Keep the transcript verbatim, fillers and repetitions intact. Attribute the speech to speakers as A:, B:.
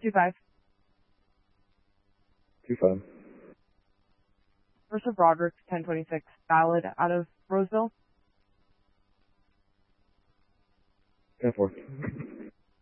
A: Two five.
B: Two five.
A: First of Broderick, ten twenty-six. Ballad out of Roseville.
B: Ten four.